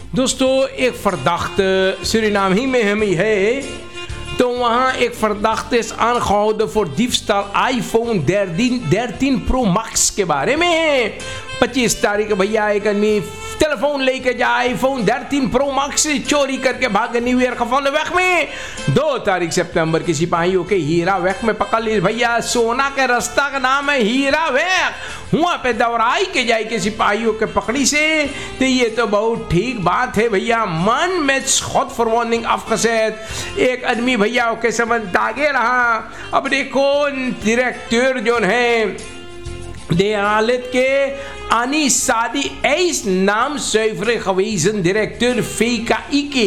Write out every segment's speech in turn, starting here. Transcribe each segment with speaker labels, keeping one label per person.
Speaker 1: दोस्तों एक फरदाख्त सूरीनाम ही में हमी है, तो वहाँ एक फरदाख्त is aangehouden voor diefstal iPhone 13 Pro Max के बारे में है। 25 तारीख भैया एक आदमी टेलीफोन लेके जाए iPhone 13 Pro Max चोरी करके भाग न्यूयॉर्क खफौन वैक में। 2 तारीख सितंबर की सिपाहियों के हीरा वैक में पकड़ ली भैया। सोना के रास्ता का नाम है हीरा वैक। वहाँ पे दौड़ाई के जाए के सिपाहियों के पकड़ी से, तो ये तो बहुत ठीक बात है भैया। मन में खुद फॉरवर्डिंग अफकसत एक आदमी भैया के समझ दागे रहा। अब देखो डायरेक्टर जो है दयालत के आनी सादी एस नाम सैफर खवीजन डायरेक्टर फीकाई के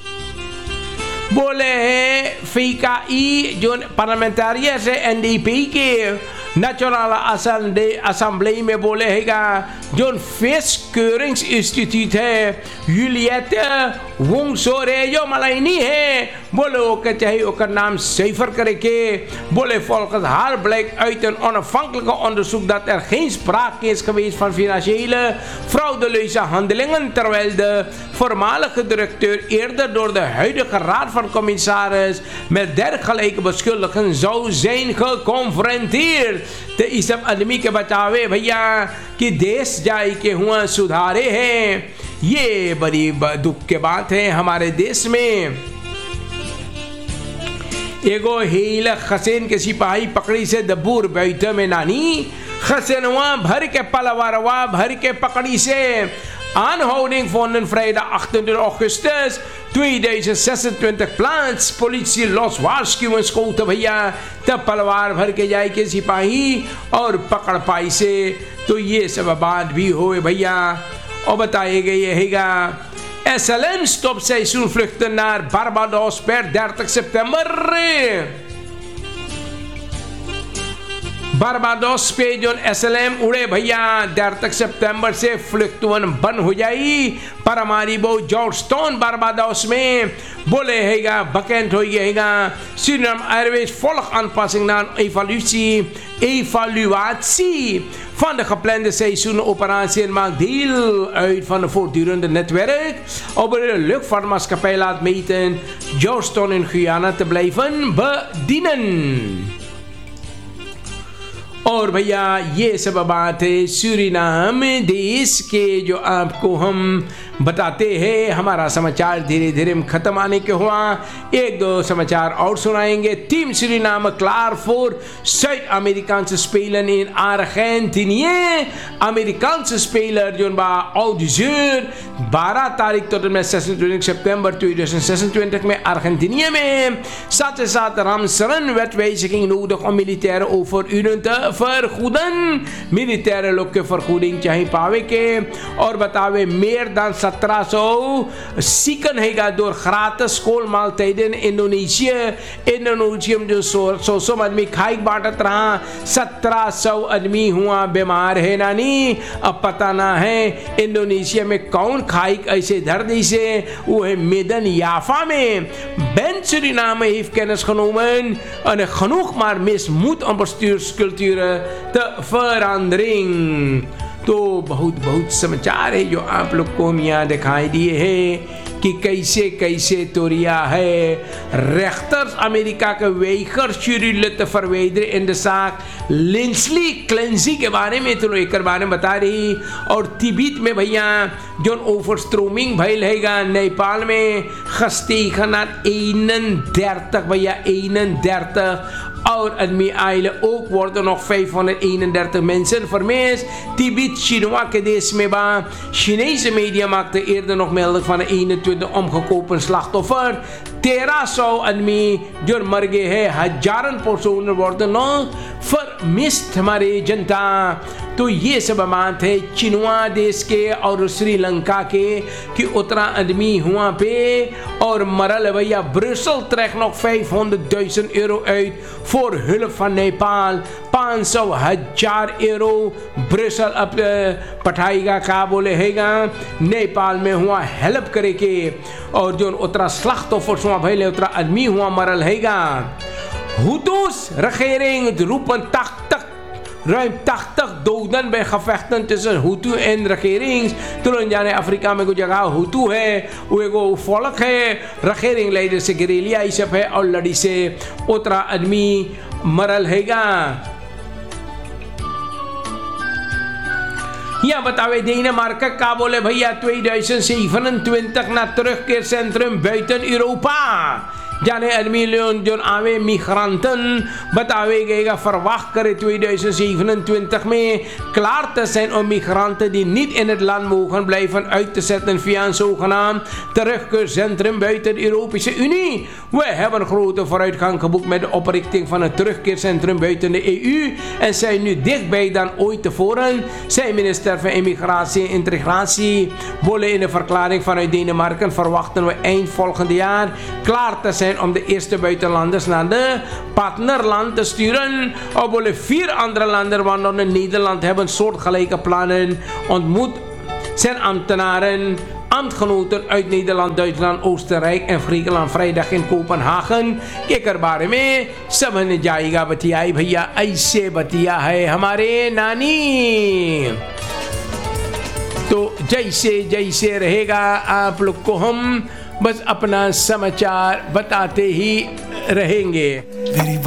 Speaker 1: बोले हैं। फीकाई जो पार्लियामेंटारियर से एनडीपी के नेशनल असेंबली में बोले हैगा जो फेस क्यूरिंग्स इंस्टीट्यूट है यूलियत वोंगसोरे जो मलाइनी है, बोले ओके चाहे ओकर नाम cijfer करे के बोले volgens haar blijkt uit een onafhankelijke onderzoek dat er geen sprake is geweest van financiële frauduleuze handelingen, terwijl de voormalige directeur eerder door de huidige raad van commissaris met dergelijke beschuldigingen zou zijn geconfronteerd। तो इस सब आदमी के बचावे भैया कि देश जाए के हुआ सुधारे हैं, ये बड़ी दुख के बात है हमारे देश में। एगो हील खसेन के सिपाही पकड़ी से दबूर बैठे में नानी खसेनवा भर के पलवारवा भर के पकड़ी से aanhouding vonden vrijdag 28 augustus 2026 plaats। politie los waarschuwingsschoten भैया तब पलवार भर के जाए के सिपाही और पकड़ पाई से। तो ये सब बात भी होए भैया और बताए गए हैगा। SLM stopt seizoenvluchten naar Barbados per 30 september। Barbados पे जो SLM उड़े भैया 30 सितंबर से फ्लुक्तुअन बंद हो जाई। पर हमारी वो जॉर्जटाउन बारबाडोस में बोले हैगा bekend हो गया Suriname Airways volgt aanpassing naar evaluatie van de geplande seizoenoperatie en maakt deel uit van een voortdurende netwerk over de luchtvaartmaatschappij laat meten Georgetown in Guyana te blijven bedienen। और भैया ये सब बात है सूरीनाम देश के जो आपको हम बताते हैं। हमारा समाचार धीरे धीरे खत्म आने के हुआ, एक दो समाचार और सुनाएंगे। Team Suriname klaar voor Zuid-Amerikaanse spelen in Argentinië। Amerikaanse speler जो oudzuur 12 तारीख tot en met 26 september 2026 में अर्जेंटीनिया में। साथ ही साथ Ramsaran wetwijziging nodig om militaire overuren te vergoeden। militaire लोग के vergoeding चाहिए पावे के और बतावे meer dan 1700 zieken हैगा door gratis schoolmaaltijden Indonesië। Indonesia में जो 100 आदमी खाई बांटत रहा 1700 आदमी हुआ बीमार है नानी। अब पता ना है इंडोनेशिया में कौन खाई ऐसे धर से वो है मेदन याफा में। Ben Suriname heeft kennis genomen en genoeg maar mismoed om bestuursculturen te verandering। तो बहुत बहुत समाचार है जो आप लोग को हम यहाँ दिखाई दिए हैं कि कैसे कैसे तोरिया है। rechters अमेरिका के वेकर शुरू verwijderen in de zaak लिंसली Clancy के बारे में तो एक बारे में बता रही। और तिब्बत में भैया जो ओवरस्ट्रोमिंग भइल हैगा नेपाल में खस्ती खनात 31 भैया 31 और आदमी oil ook worden nog 531 mensen vermist। Tibet, China के देश में बा। Chinese media maakte eerder nog melding van 21 omgekomen slachtoffer। 1300 आदमी जो मर गए हैं, हजारों personen worden nog vermist हमारे जनता। तो ये सब बात है चिनवा देश के और श्रीलंका के कि उतना आदमी हुआ पे और मरल भैया। ब्रुसल trekt nog 500.000 euro uit voor hulp van Nepal. 500,000 euro ब्रुसल अब पठाएगा का बोले हैगा नेपाल में हुआ हेल्प करे के। और जो उतना slachtoffers हुआ भैले उतना आदमी हुआ मरल हैगा। Hutus regering roepen 80 ruim 80 doden bij gevechten tussen Hutu en regerings. Toen जाने अफ्रीका में कोई जगह हुतू है, वो एगो फौलक है, regering leider से guerrilla ये सब है और लड़ी से उतरा आदमी मरल हैगा. Ja, बतावे Denemarken का बोले भैया 2027 naar terugkeercentrum buiten Europa. जाने आदमी जो आवे migranten बतावे गएगा verwacht करे 2027 में klaar te zijn om migranten die niet in het land mogen blijven uit te zetten via een zogenaamd terugkeercentrum buiten de Europese Unie. We hebben grote vooruitgang geboekt met de oprichting van een terugkeercentrum buiten de EU en zijn nu dichtbij dan ooit tevoren, zei minister van Immigratie en Integratie Bolle in de verklaring vanuit Denemarken. Verwachten we eind volgende jaar klaar te zijn om de eerste buitenlanders naar de partnerland te sturen. Obwohl 4 andere landen, waaronder Nederland, hebben soortgelijke plannen ontmoet. Zijn ambtenaren, ambtgenoten uit Nederland, Duitsland, Oostenrijk en Griekenland vrijdag in Kopenhagen. Kijk er बारे में समझने जाएगा बतियाई भैया ऐसे बतिया है हमारे नानी. तो जैसे जैसे रहेगा आप लोग को हम बस अपना समाचार बताते ही रहेंगे.